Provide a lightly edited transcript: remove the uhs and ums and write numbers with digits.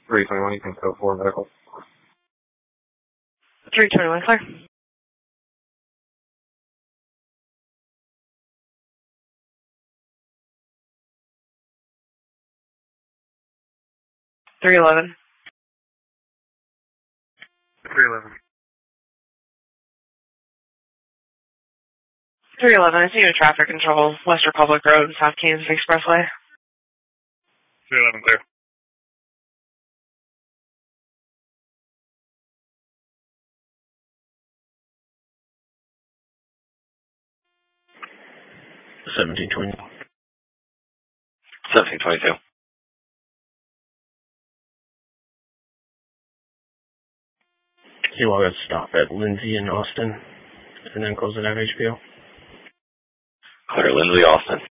321, you can code 4 medical. 321, clear. $311. 311. 311, I see you in traffic control, West Republic Road, South Kansas Expressway. 311, clear. $17.20. 1722. You all got to stop at Lindsay and Austin, and then close it at HPO. Clear, Lindsay, Austin.